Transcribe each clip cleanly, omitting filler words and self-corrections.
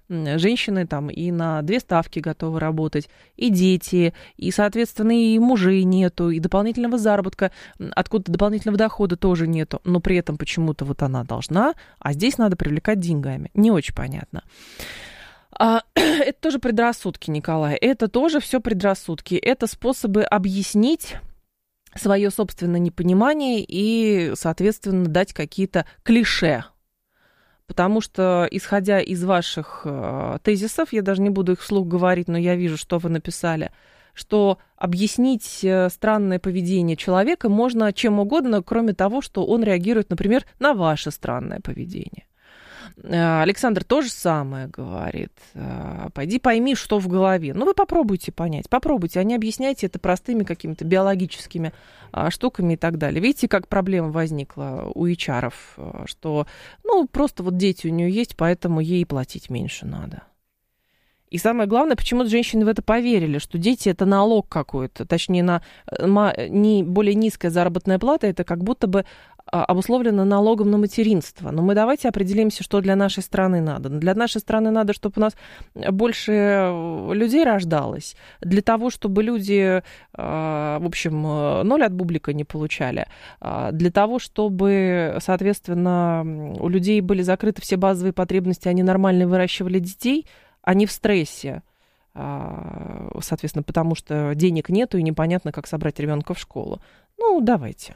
женщины там и на 2 ставки готовы работать, и дети, и, соответственно, и мужей нету, и дополнительного заработка, откуда дополнительного дохода тоже нету, но при этом почему-то вот она должна, а здесь надо привлекать деньгами. Не очень понятно. Это тоже предрассудки, Николай, это тоже все предрассудки, это способы объяснить свое собственное непонимание и, соответственно, дать какие-то клише. Потому что, исходя из ваших тезисов, я даже не буду их вслух говорить, но я вижу, что вы написали, что объяснить странное поведение человека можно чем угодно, кроме того, что он реагирует, например, на ваше странное поведение. Александр то же самое говорит. Пойди пойми, что в голове. Ну, вы попробуйте понять, попробуйте, а не объясняйте это простыми какими-то биологическими штуками и так далее. Видите, как проблема возникла у HR-ов, что, ну, просто вот дети у нее есть, поэтому ей платить меньше надо. И самое главное, почему-то женщины в это поверили, что дети – это налог какой-то, точнее, не более низкая заработная плата, это как будто бы обусловлено налогом на материнство. Но мы давайте определимся, что для нашей страны надо. Для нашей страны надо, чтобы у нас больше людей рождалось, для того, чтобы люди, в общем, 0 от бублика не получали, для того, чтобы, соответственно, у людей были закрыты все базовые потребности, они нормально выращивали детей, а не в стрессе, соответственно, потому что денег нету и непонятно, как собрать ребенка в школу. Ну, давайте.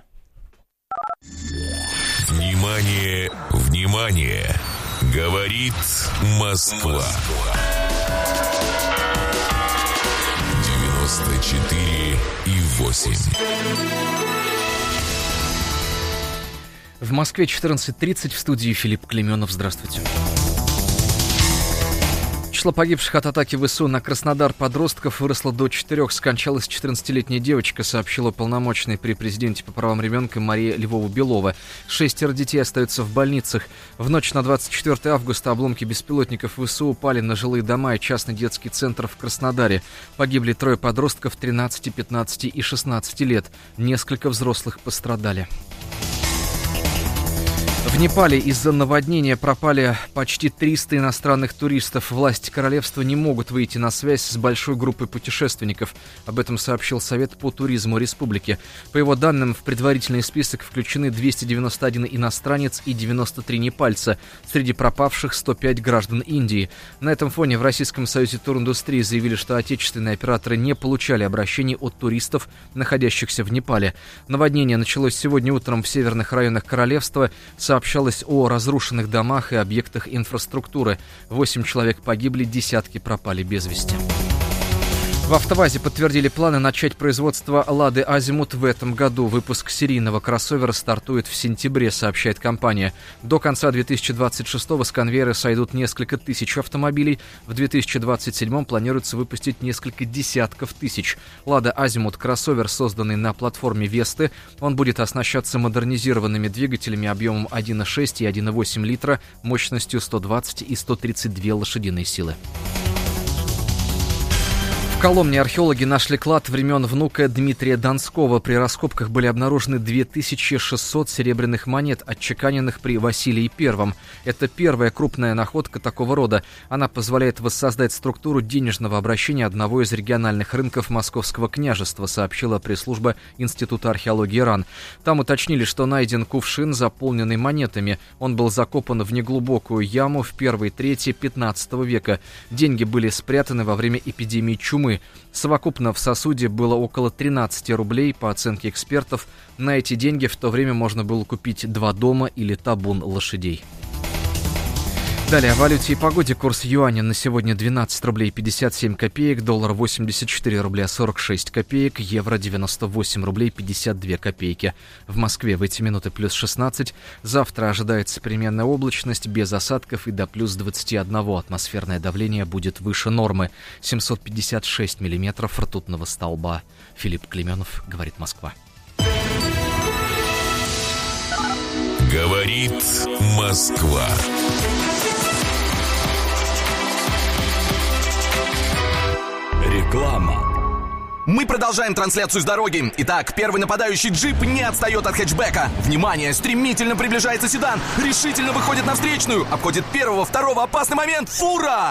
Внимание, внимание! Говорит Москва. 94,8. В Москве 14:30, в студии Филипп Клеменов. Здравствуйте. Число погибших от атаки ВСУ на Краснодар подростков выросло до 4. Скончалась 14-летняя девочка, сообщила уполномоченный при президенте по правам ребенка Мария Львова-Белова. 6 детей остаются в больницах. В ночь на 24 августа обломки беспилотников ВСУ упали на жилые дома и частный детский центр в Краснодаре. Погибли 3 подростков 13, 15 и 16 лет. Несколько взрослых пострадали. В Непале из-за наводнения пропали почти 300 иностранных туристов. Власти королевства не могут выйти на связь с большой группой путешественников. Об этом сообщил Совет по туризму республики. По его данным, в предварительный список включены 291 иностранец и 93 непальца. Среди пропавших 105 граждан Индии. На этом фоне в Российском союзе туриндустрии заявили, что отечественные операторы не получали обращений от туристов, находящихся в Непале. Наводнение началось сегодня утром в северных районах королевства. Сообщалось о разрушенных домах и объектах инфраструктуры. 8 человек погибли, десятки пропали без вести. В АвтоВАЗе подтвердили планы начать производство «Лады Азимут» в этом году. Выпуск серийного кроссовера стартует в сентябре, сообщает компания. До конца 2026-го с конвейера сойдут несколько тысяч автомобилей. В 2027-м планируется выпустить несколько десятков тысяч. «Лада Азимут» — кроссовер, созданный на платформе «Весты». Он будет оснащаться модернизированными двигателями объемом 1,6 и 1,8 литра, мощностью 120 и 132 лошадиные силы. В Коломне археологи нашли клад времен внука Дмитрия Донского. При раскопках были обнаружены 2600 серебряных монет, отчеканенных при Василии I. Это первая крупная находка такого рода. Она позволяет воссоздать структуру денежного обращения одного из региональных рынков Московского княжества, сообщила пресс-служба Института археологии РАН. Там уточнили, что найден кувшин, заполненный монетами. Он был закопан в неглубокую яму в первой трети 15 века. Деньги были спрятаны во время эпидемии чумы. Совокупно в сосуде было около 13 рублей, по оценке экспертов. На эти деньги в то время можно было купить 2 дома или табун лошадей. Далее о валюте и погоде. Курс юаня на сегодня 12 рублей 57 копеек, доллар 84 рубля 46 копеек, евро 98 рублей 52 копейки. В Москве в эти минуты плюс 16. Завтра ожидается переменная облачность, без осадков и до плюс 21. Атмосферное давление будет выше нормы. 756 миллиметров ртутного столба. Филипп Клеменов, говорит Москва. Говорит Москва. Реклама. Мы продолжаем трансляцию с дороги. Итак, первый нападающий джип не отстает от хэтчбека. Внимание, стремительно приближается седан. Решительно выходит на встречную. Обходит первого, второго, опасный момент. Фура!